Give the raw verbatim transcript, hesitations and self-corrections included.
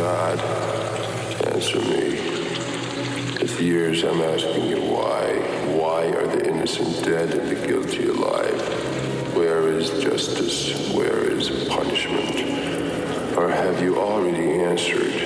God, answer me. For years I'm asking you why. Why are the innocent dead and the guilty alive? Where is justice? Where is punishment? Or have you already answered?